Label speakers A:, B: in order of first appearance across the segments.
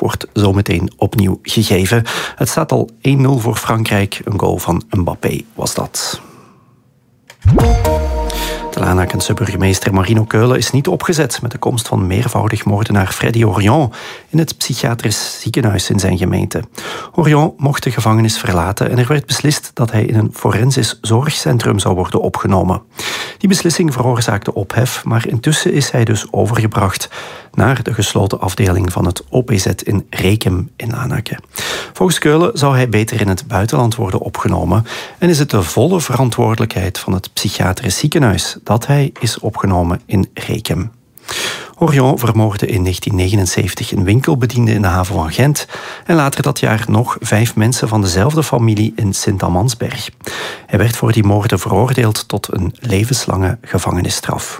A: wordt zometeen opnieuw gegeven. Het staat al 1-0 voor Frankrijk. Een goal van Mbappé was dat. De Lanakense burgemeester Marino Keulen is niet opgezet met de komst van meervoudig moordenaar Freddy Orion in het psychiatrisch ziekenhuis in zijn gemeente. Orion mocht de gevangenis verlaten en er werd beslist dat hij in een forensisch zorgcentrum zou worden opgenomen. Die beslissing veroorzaakte ophef, maar intussen is hij dus overgebracht naar de gesloten afdeling van het OPZ in Rekem in Lanaken. Volgens Keulen zou hij beter in het buitenland worden opgenomen en is het de volle verantwoordelijkheid van het psychiatrisch ziekenhuis dat hij is opgenomen in Rekem. Orion vermoordde in 1979 een winkelbediende in de haven van Gent en later dat jaar nog 5 mensen van dezelfde familie in Sint-Amansberg. Hij werd voor die moorden veroordeeld tot een levenslange gevangenisstraf.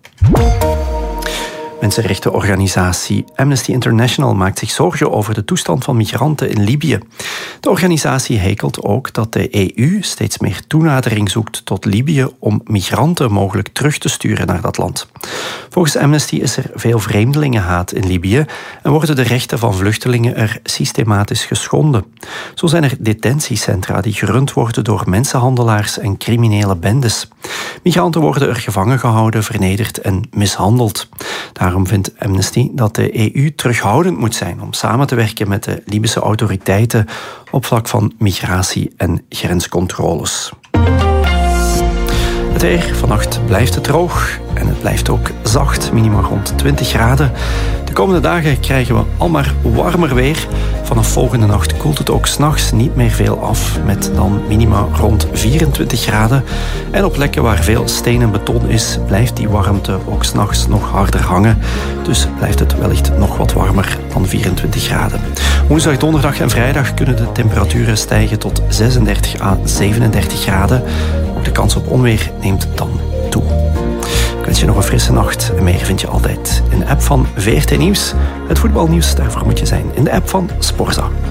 A: Mensenrechtenorganisatie Amnesty International maakt zich zorgen over de toestand van migranten in Libië. De organisatie hekelt ook dat de EU steeds meer toenadering zoekt tot Libië om migranten mogelijk terug te sturen naar dat land. Volgens Amnesty is er veel vreemdelingenhaat in Libië en worden de rechten van vluchtelingen er systematisch geschonden. Zo zijn er detentiecentra die gerund worden door mensenhandelaars en criminele bendes. Migranten worden er gevangen gehouden, vernederd en mishandeld. Daarom vindt Amnesty dat de EU terughoudend moet zijn om samen te werken met de Libische autoriteiten op vlak van migratie en grenscontroles. Het weer, vannacht blijft het droog en het blijft ook zacht, minimaal rond 20 graden. De komende dagen krijgen we al maar warmer weer. Vanaf volgende nacht koelt het ook 's nachts niet meer veel af, met dan minima rond 24 graden. En op plekken waar veel steen en beton is, blijft die warmte ook 's nachts nog harder hangen. Dus blijft het wellicht nog wat warmer dan 24 graden. Woensdag, donderdag en vrijdag kunnen de temperaturen stijgen tot 36 à 37 graden. Ook de kans op onweer neemt dan toe. Ik wens je nog een frisse nacht en meer vind je altijd in de app van VRT Nieuws. Het voetbalnieuws, daarvoor moet je zijn in de app van Sporza.